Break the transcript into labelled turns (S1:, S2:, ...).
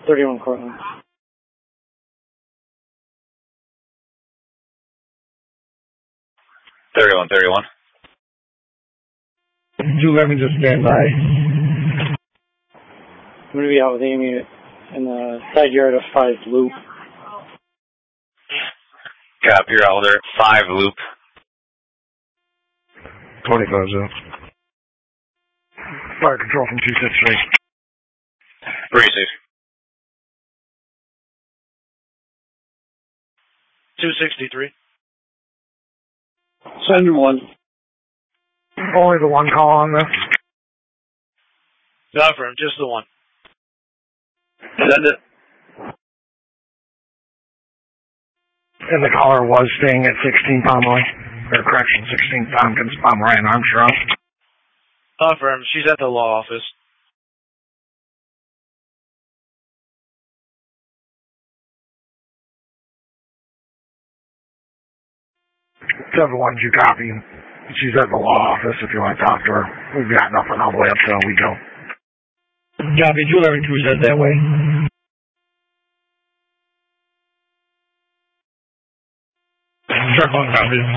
S1: 31 Cortland.
S2: 31.
S3: 211, just stand by.
S1: I'm going to be out with Amy in the side yard of 5 Loop.
S2: Copy, you're out there. 5 Loop.
S3: 25's up. Fire control from 263.
S2: 36.
S4: 263.
S1: Send one.
S3: Only the one call on this.
S4: Confirm, just the one.
S2: Send it.
S3: And the caller was staying at 16 Pomeroy. Or correction, 16 Tompkins, Pomeroy and Armstrong.
S4: Confirm, she's at the law office.
S3: Whichever ones you copy. She's at the law office if you want to talk to her. We've got nothing all the way up till we go. Copy, 211 is that that way. Circle and copy.